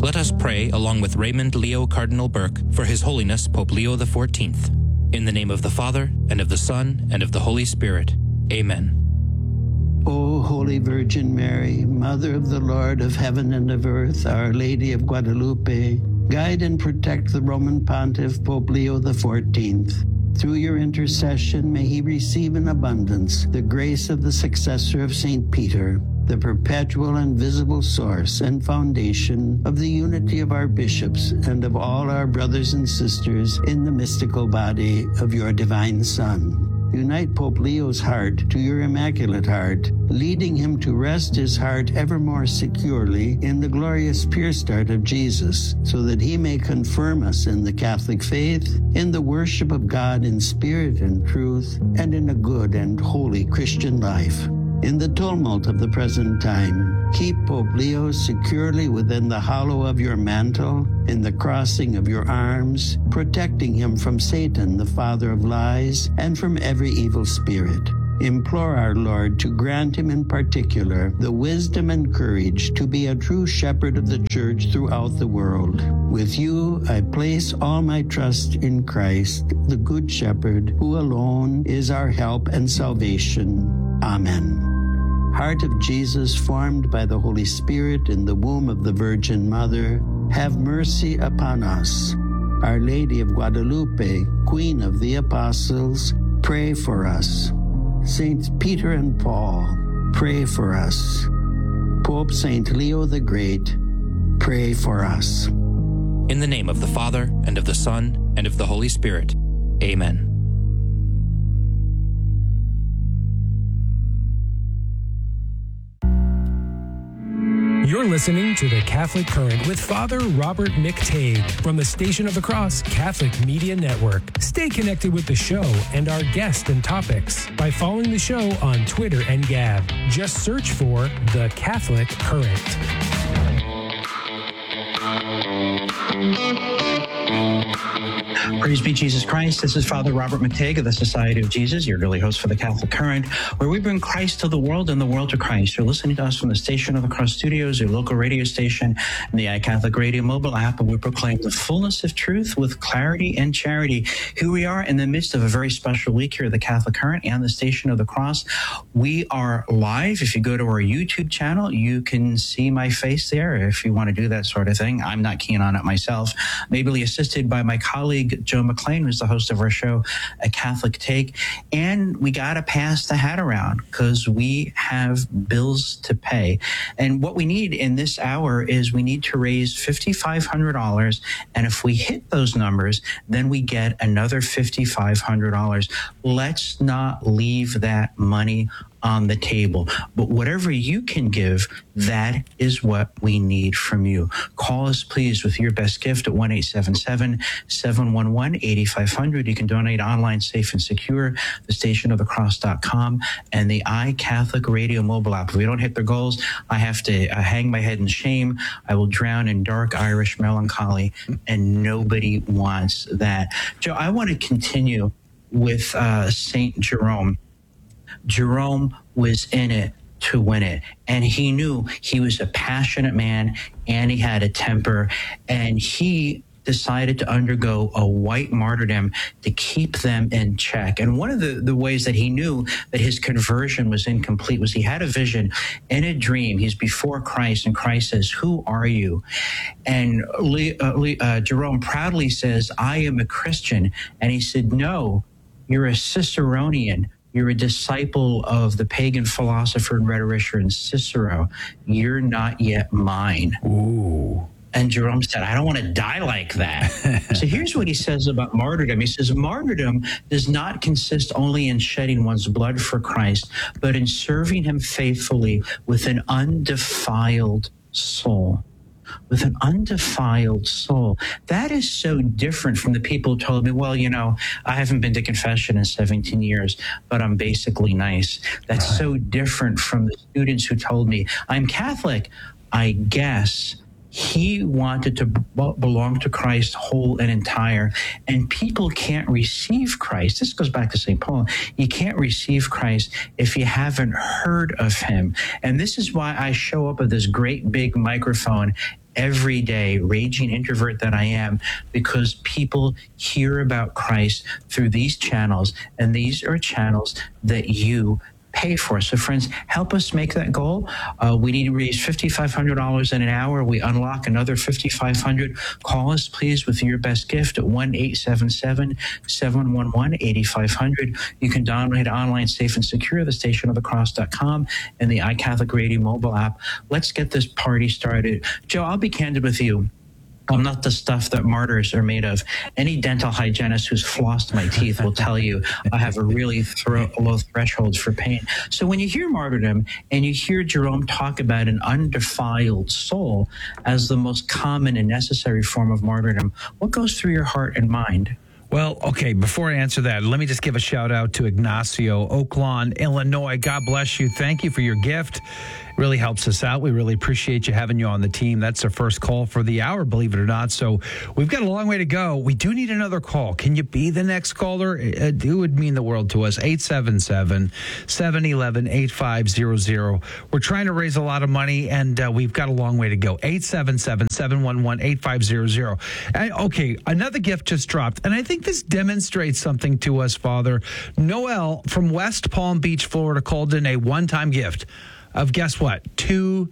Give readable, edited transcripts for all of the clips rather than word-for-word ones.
Let us pray along with Raymond Leo Cardinal Burke for His Holiness Pope Leo XIV. In the name of the Father, and of the Son, and of the Holy Spirit. Amen. O Holy Virgin Mary, Mother of the Lord of heaven and of earth, Our Lady of Guadalupe, guide and protect the Roman Pontiff Pope Leo XIV. Through your intercession, may he receive in abundance the grace of the successor of St. Peter, the perpetual and visible source and foundation of the unity of our bishops and of all our brothers and sisters in the mystical body of your divine Son. Unite Pope Leo's heart to your Immaculate Heart, leading him to rest his heart ever more securely in the glorious pure start of Jesus, so that he may confirm us in the Catholic faith, in the worship of God in spirit and truth, and in a good and holy Christian life. In the tumult of the present time, keep Pope Leo securely within the hollow of your mantle, in the crossing of your arms, protecting him from Satan, the father of lies, and from every evil spirit. Implore our Lord to grant him in particular the wisdom and courage to be a true shepherd of the Church throughout the world. With you, I place all my trust in Christ, the Good Shepherd, who alone is our help and salvation. Amen. Heart of Jesus, formed by the Holy Spirit in the womb of the Virgin Mother, have mercy upon us. Our Lady of Guadalupe, Queen of the Apostles, pray for us. Saints Peter and Paul, pray for us. Pope Saint Leo the Great, pray for us. In the name of the Father, and of the Son, and of the Holy Spirit. Amen. You're listening to The Catholic Current with Father Robert McTague from the Station of the Cross Catholic Media Network. Stay connected with the show and our guests and topics by following the show on Twitter and Gab. Just search for The Catholic Current. Praise be Jesus Christ. This is Father Robert McTague of the Society of Jesus, your daily host for the Catholic Current, where we bring Christ to the world and the world to Christ. You're listening to us from the Station of the Cross Studios, your local radio station, and the iCatholic Radio mobile app, and we proclaim the fullness of truth with clarity and charity. Here we are in the midst of a very special week here at the Catholic Current and the Station of the Cross. We are live. If you go to our YouTube channel, you can see my face there if you want to do that sort of thing. I'm not keen on it myself. Ably assisted by my colleague, Joe McLean, who's the host of our show, A Catholic Take. And we got to pass the hat around because we have bills to pay. And what we need in this hour is we need to raise $5,500. And if we hit those numbers, then we get another $5,500. Let's not leave that money on the table. But whatever you can give, that is what we need from you. Call us, please, with your best gift at 1-877-711-8500. You can donate online, safe and secure, thestationofthecross.com, and the iCatholic Radio mobile app. If we don't hit the goals, I have to hang my head in shame. I will drown in dark Irish melancholy, and nobody wants that. Joe, I want to continue with St. Jerome. Jerome was in it to win it. And he knew he was a passionate man and he had a temper. And he decided to undergo a white martyrdom to keep them in check. And one of the ways that he knew that his conversion was incomplete was he had a vision in a dream. He's before Christ, and Christ says, "Who are you?" And Jerome proudly says, "I am a Christian." And he said, "No, you're a Ciceronian. You're a disciple of the pagan philosopher and rhetorician Cicero. You're not yet mine." Ooh. And Jerome said, "I don't want to die like that." So here's what he says about martyrdom. He says, martyrdom does not consist only in shedding one's blood for Christ, but in serving him faithfully with an undefiled soul. With an undefiled soul. That is so different from the people who told me, well, you know, I haven't been to confession in 17 years, but I'm basically nice. That's right. So different from the students who told me, I'm Catholic, I guess. He wanted to belong to Christ whole and entire. And people can't receive Christ. This goes back to St. Paul. You can't receive Christ if you haven't heard of him. And this is why I show up with this great big microphone every day, raging introvert that I am, because people hear about Christ through these channels, and these are channels that you pay for. So friends, help us make that goal. We need to raise $5,500 in an hour. We unlock another $5,500. Call us, please, with your best gift at 1-877-711-8500. You can download online, safe and secure, thestationofthecross.com and the iCatholic Radio mobile app. Let's get this party started. Joe, I'll be candid with you. I'm not the stuff that martyrs are made of. Any dental hygienist who's flossed my teeth will tell you I have a really low threshold for pain. So when you hear martyrdom and you hear Jerome talk about an undefiled soul as the most common and necessary form of martyrdom, what goes through your heart and mind? Well, okay, before I answer that, let me just give a shout out to Ignacio, Oak Lawn, Illinois. God bless you. Thank you for your gift. It really helps us out. We really appreciate you having you on the team. That's our first call for the hour, believe it or not. So we've got a long way to go. We do need another call. Can you be the next caller? It would mean the world to us. 877-711-8500. We're trying to raise a lot of money, and we've got a long way to go. 877-711-8500. Okay, another gift just dropped, and I think this demonstrates something to us, Father. Noel from West Palm Beach, Florida, called in a one-time gift of, guess what, $2.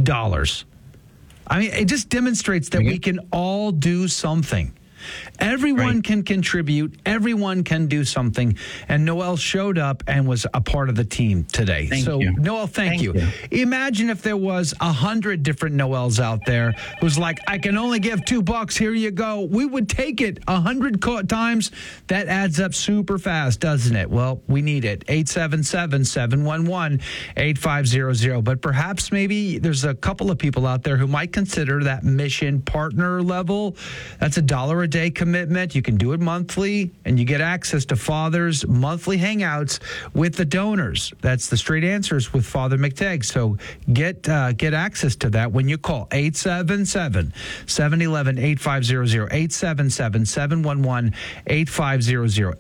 I mean, it just demonstrates that we can all do something. Everyone can contribute. Everyone can do something. And Noel showed up and was a part of the team today. Thank you. Noel, thank you. Imagine if there was 100 different Noels out there who's like, I can only give $2. Here you go. We would take it 100 times. That adds up super fast, doesn't it? Well, we need it. 877-711-8500. But perhaps maybe there's a couple of people out there who might consider that mission partner level. That's $1 a day commitment. You can do it monthly, and you get access to Father's monthly hangouts with the donors. That's the straight answers with Father McTagg. So get access to that when you call 877-711-8500, 877-711-8500,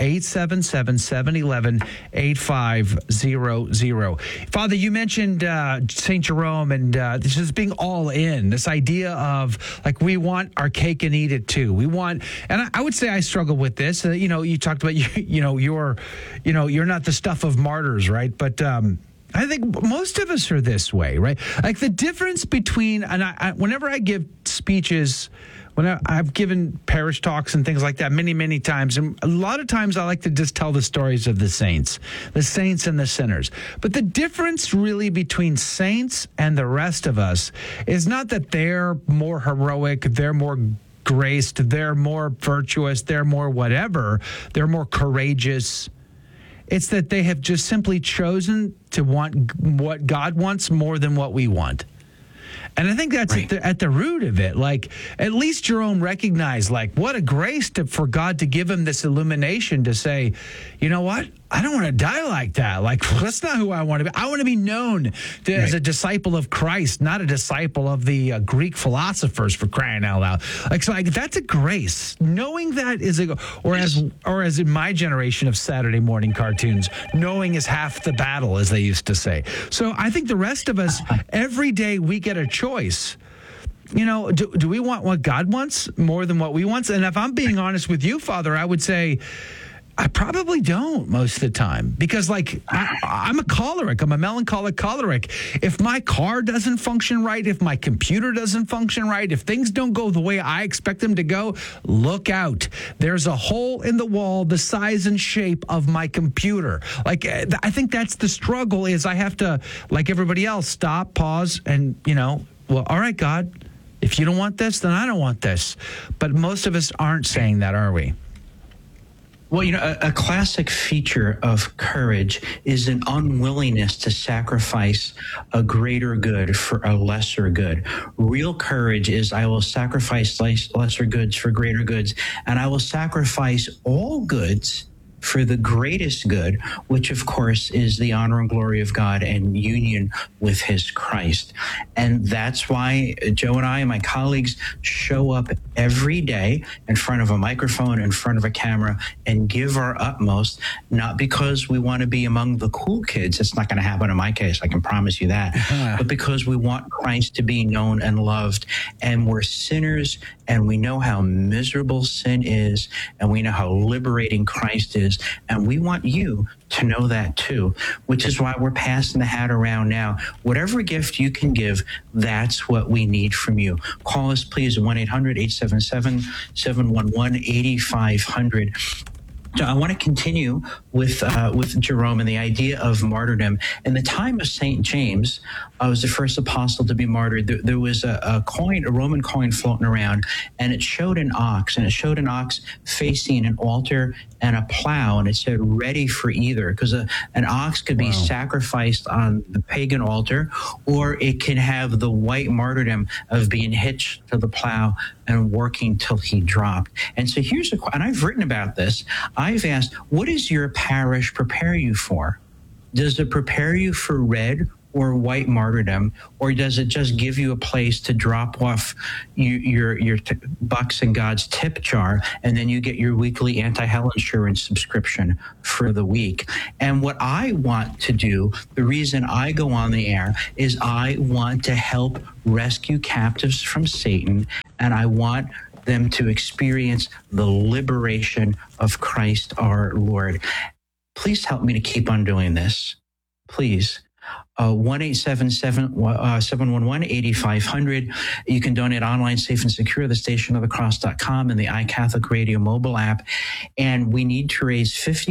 877-711-8500. Father, you mentioned St. Jerome and this is being all in, this idea of like we want our cake and eat it too. We want, and I would say I struggle with this. You talked about you're not the stuff of martyrs, right? But I think most of us are this way, right? Like the difference between, and whenever I give speeches, when I've given parish talks and things like that many, many times, and a lot of times I like to just tell the stories of the saints and the sinners. But the difference really between saints and the rest of us is not that they're more heroic, they're more graced, they're more virtuous, they're more whatever, they're more courageous. It's that they have just simply chosen to want what God wants more than what we want. And I think that's at the root of it. Like, at least Jerome recognized, like, what a grace for God to give him this illumination to say, you know what? I don't want to die like that. Like, that's not who I want to be. I want to be known as a disciple of Christ, not a disciple of the Greek philosophers, for crying out loud. Like, so that's a grace. Knowing that is or as in my generation of Saturday morning cartoons, knowing is half the battle, as they used to say. So I think the rest of us, every day we get a choice. Do we want what God wants more than what we want? And if I'm being honest with you, Father, I would say I probably don't most of the time, because I'm a choleric. I'm a melancholic choleric. If my car doesn't function right, if my computer doesn't function right, if things don't go the way I expect them to go, look out. There's a hole in the wall the size and shape of my computer. Like, I think that's the struggle, is I have to, like everybody else, stop, pause, and, well, all right, God, if you don't want this, then I don't want this. But most of us aren't saying that, are we? Well, a classic feature of courage is an unwillingness to sacrifice a greater good for a lesser good. Real courage is, I will sacrifice lesser goods for greater goods, and I will sacrifice all goods for the greatest good, which of course is the honor and glory of God and union with his Christ. And that's why Joe and I and my colleagues show up every day in front of a microphone, in front of a camera, and give our utmost, not because we want to be among the cool kids. It's not going to happen in my case, I can promise you that, but because we want Christ to be known and loved. And we're sinners, and we know how miserable sin is, and we know how liberating Christ is, and we want you to know that too, which is why we're passing the hat around now. Whatever gift you can give, that's what we need from you. Call us, please, at 1-877-711-8500. So I want to continue with Jerome and the idea of martyrdom. In the time of St. James, was the first apostle to be martyred. There was a Roman coin floating around, and it showed an ox, facing an altar and a plow, and it said ready for either, because an ox could be sacrificed on the pagan altar, or it can have the white martyrdom of being hitched to the plow and working till he dropped. And so here's and I've written about this. I've asked, what does your parish prepare you for? Does it prepare you for red or white martyrdom, or does it just give you a place to drop off your bucks in God's tip jar, and then you get your weekly anti-hell insurance subscription for the week? And what I want to do, the reason I go on the air, is I want to help rescue captives from Satan, and I want them to experience the liberation of Christ our Lord. Please help me to keep on doing this. Please. 1-877-711-8500. You can donate online, safe and secure, thestationofthecross.com and the iCatholic Radio mobile app. And we need to raise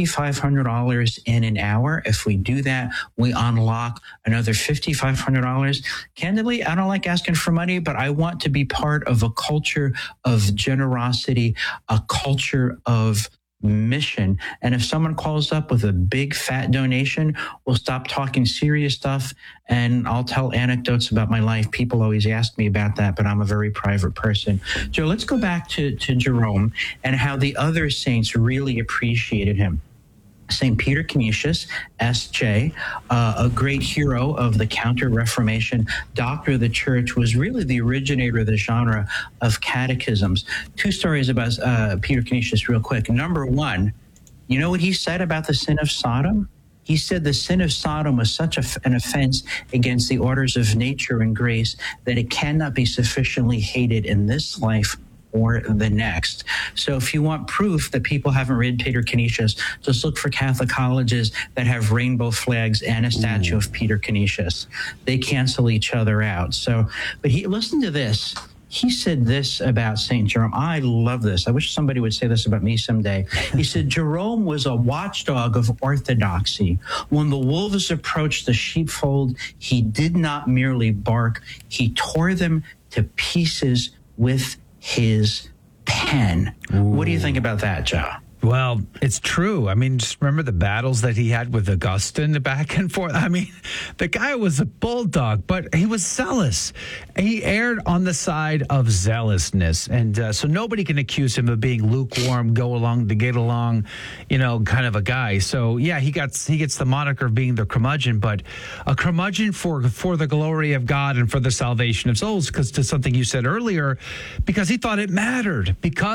$5,500 in an hour. If we do that, we unlock another $5,500. Candidly, I don't like asking for money, but I want to be part of a culture of generosity, a culture of mission. And if someone calls up with a big fat donation, we'll stop talking serious stuff, and I'll tell anecdotes about my life. People always ask me about that, but I'm a very private person. Joe, let's go back to Jerome and how the other saints really appreciated him. St. Peter Canisius, S.J., a great hero of the Counter-Reformation, doctor of the Church, was really the originator of the genre of catechisms. Two stories about Peter Canisius real quick. Number one, you know what he said about the sin of Sodom? He said the sin of Sodom was such an offense against the orders of nature and grace that it cannot be sufficiently hated in this life or the next. So if you want proof that people haven't read Peter Canisius, just look for Catholic colleges that have rainbow flags and a statue of Peter Canisius. They cancel each other out. So, but listen to this. He said this about St. Jerome. I love this. I wish somebody would say this about me someday. He said, Jerome was a watchdog of orthodoxy. When the wolves approached the sheepfold, he did not merely bark. He tore them to pieces with his pen. Ooh. What do you think about that, Joe? Well, it's true. I mean, just remember the battles that he had with Augustine back and forth. I mean, the guy was a bulldog, but he was zealous. He erred on the side of zealousness. And so nobody can accuse him of being lukewarm, go along to get along, kind of a guy. So, yeah, he gets the moniker of being the curmudgeon, but a curmudgeon for the glory of God and for the salvation of souls, because to something you said earlier, because he thought it mattered.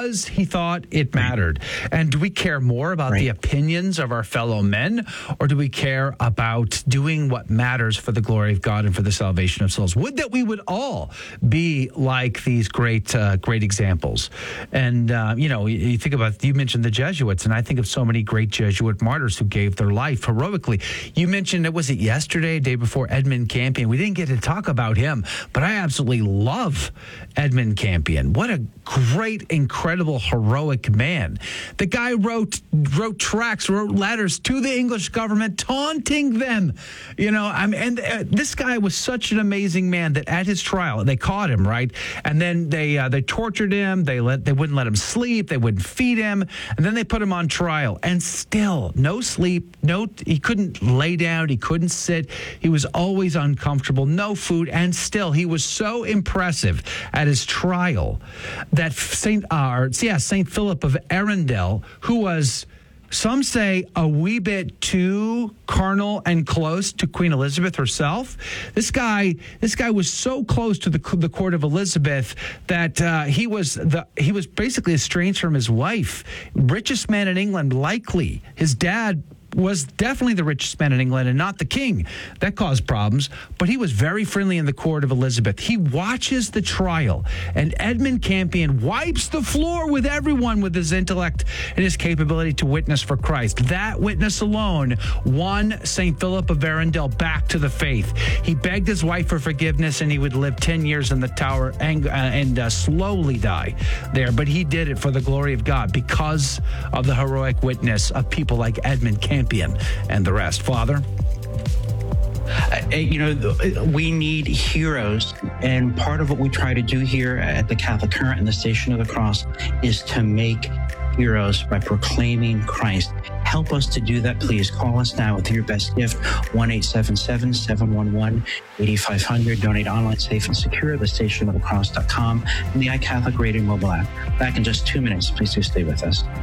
And do we care more about the opinions of our fellow men, or do we care about doing what matters for the glory of God and for the salvation of souls? Would that we would all be like these great examples. And, you think about, you mentioned the Jesuits, and I think of so many great Jesuit martyrs who gave their life heroically. You mentioned, was it yesterday, day before, Edmund Campion? We didn't get to talk about him, but I absolutely love Edmund Campion. What a great, incredible, heroic man. The guy wrote tracts, wrote letters to the English government, taunting them. This guy was such an amazing man that at his trial, they caught him, right? And then they tortured him. They wouldn't let him sleep. They wouldn't feed him. And then they put him on trial. And still, no sleep. He couldn't lay down. He couldn't sit. He was always uncomfortable. No food. And still, he was so impressive at his trial that Saint Philip of Arundel, who was some say a wee bit too carnal and close to Queen Elizabeth herself. This guy was so close to the court of Elizabeth that he was basically estranged from his wife. Richest man in England, likely. His dad was definitely the richest man in England and not the king. That caused problems, but he was very friendly in the court of Elizabeth. He watches the trial, and Edmund Campion wipes the floor with everyone with his intellect and his capability to witness for Christ. That witness alone won St. Philip of Arundel back to the faith. He begged his wife for forgiveness, and he would live 10 years in the tower and slowly die there. But he did it for the glory of God because of the heroic witness of people like Edmund Campion and the rest. Father? We need heroes, and part of what we try to do here at the Catholic Current and the Station of the Cross is to make heroes by proclaiming Christ. Help us to do that, please. Call us now with your best gift, 1-877-711-8500. Donate online, safe and secure, thestationofthecross.com, and the iCatholic Radio mobile app. Back in just 2 minutes. Please do stay with us.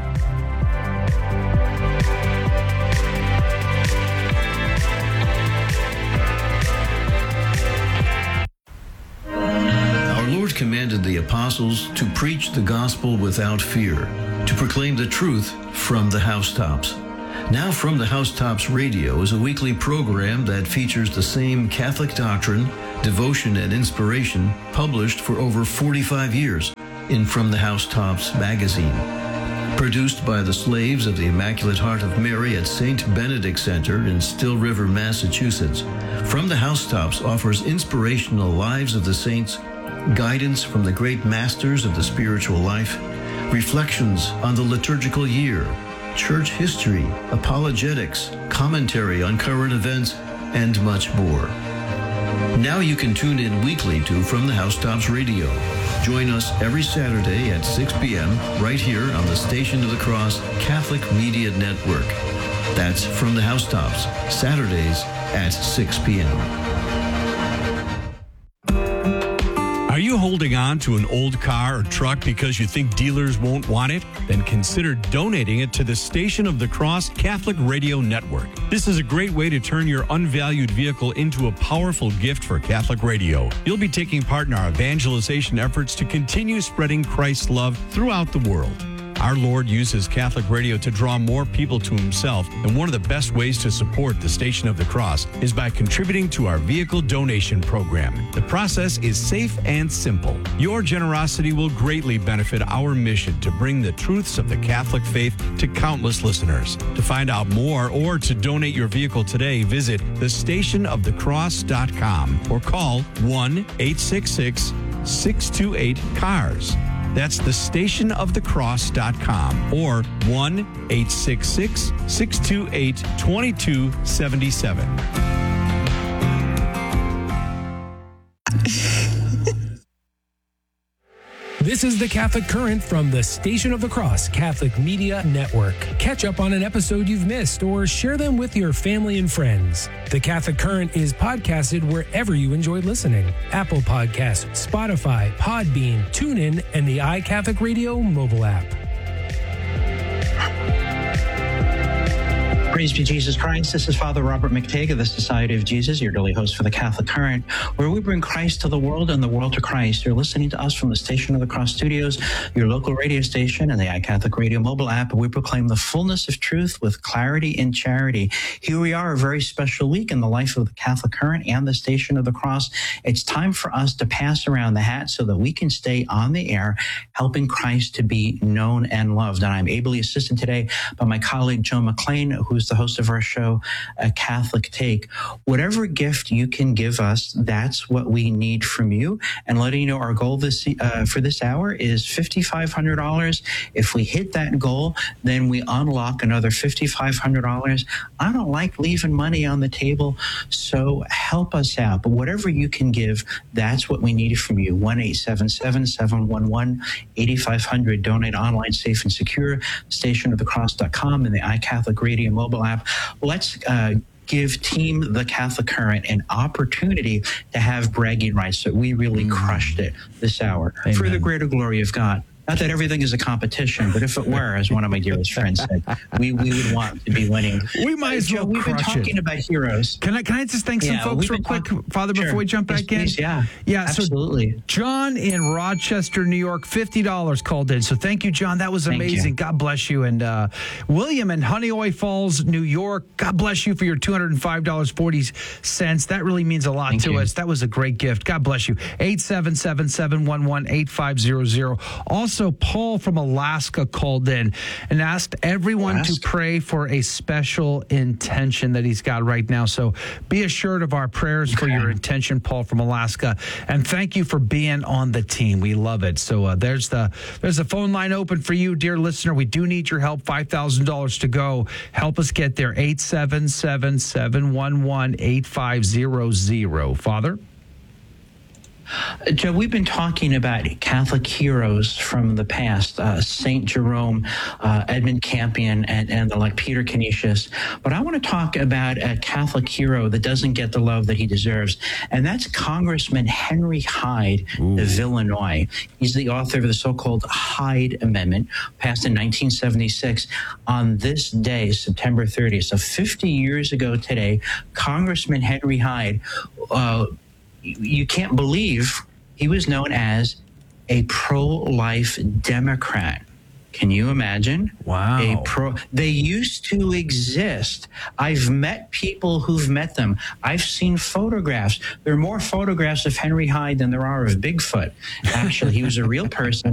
Commanded the apostles to preach the gospel without fear, to proclaim the truth from the housetops. Now From the Housetops Radio is a weekly program that features the same Catholic doctrine, devotion, and inspiration published for over 45 years in From the Housetops magazine. Produced by the Slaves of the Immaculate Heart of Mary at St. Benedict Center in Still River, Massachusetts, From the Housetops offers inspirational lives of the saints, guidance from the great masters of the spiritual life, reflections on the liturgical year, church history, apologetics, commentary on current events, and much more. Now you can tune in weekly to From the Housetops Radio. Join us every Saturday at 6 p.m. right here on the Station of the Cross Catholic Media Network. That's From the Housetops, Saturdays at 6 p.m. Are you holding on to an old car or truck because you think dealers won't want it? Then consider donating it to the Station of the Cross Catholic Radio Network. This is a great way to turn your unvalued vehicle into a powerful gift for Catholic radio. You'll be taking part in our evangelization efforts to continue spreading Christ's love throughout the world. Our Lord uses Catholic radio to draw more people to himself, and one of the best ways to support the Station of the Cross is by contributing to our vehicle donation program. The process is safe and simple. Your generosity will greatly benefit our mission to bring the truths of the Catholic faith to countless listeners. To find out more or to donate your vehicle today, visit thestationofthecross.com or call 1-866-628-CARS. That's thestationofthecross.com or 1-866-628-2277. This is the Catholic Current from the Station of the Cross Catholic Media Network. Catch up on an episode you've missed or share them with your family and friends. The Catholic Current is podcasted wherever you enjoy listening. Apple Podcasts, Spotify, Podbean, TuneIn, and the iCatholic Radio mobile app. Praise be Jesus Christ. This is Father Robert McTague of the Society of Jesus, your daily host for the Catholic Current, where we bring Christ to the world and the world to Christ. You're listening to us from the Station of the Cross Studios, your local radio station, and the iCatholic Radio mobile app. We proclaim the fullness of truth with clarity and charity. Here we are, a very special week in the life of the Catholic Current and the Station of the Cross. It's time for us to pass around the hat so that we can stay on the air, helping Christ to be known and loved. And I'm ably assisted today by my colleague, Joe McLean, who's the host of our show, A Catholic Take. Whatever gift you can give us, that's what we need from you. And letting you know, our goal for this hour is $5,500. If we hit that goal, then we unlock another $5,500. I don't like leaving money on the table, so help us out. But whatever you can give, that's what we need from you. 1-877-711-8500. Donate online, safe and secure, stationofthecross.com, and the iCatholic Radio mobile app. Let's give Team The Catholic Current an opportunity to have bragging rights. So we really crushed it this hour. Amen. For the greater glory of God Not that everything is a competition, but if it were, as one of my dearest friends said, we would want to be winning. We might as well We've been crush talking it. about heroes. Can I just thank some folks real quick, Father, Sure. before we jump back in? Please, yeah, absolutely. So John in Rochester, New York, $50 called in. So thank you, John. That was amazing. God bless you. And William in Honeoye Falls, New York, God bless you for your $205.40. That really means a lot to us. That was a great gift. God bless you. 877-711-8500. Also, Paul from Alaska called in and asked everyone to pray for a special intention that he's got right now. So be assured of our prayers for your intention, Paul from Alaska. And thank you for being on the team. We love it. So there's the phone line open for you, dear listener. We do need your help. $5,000 to go. Help us get there. 877-711-8500. Father? Joe, we've been talking about Catholic heroes from the past, St. Jerome, Edmund Campion, and the like Peter Canisius. But I want to talk about a Catholic hero that doesn't get the love that he deserves, and that's Congressman Henry Hyde of Illinois. He's the author of the so-called Hyde Amendment, passed in 1976. On this day, September 30th, so 50 years ago today, Congressman Henry Hyde, you can't believe he was known as a pro-life Democrat. Can you imagine? Wow. They used to exist. I've met people who've met them. I've seen photographs. There are more photographs of Henry Hyde than there are of Bigfoot. Actually, he was a real person.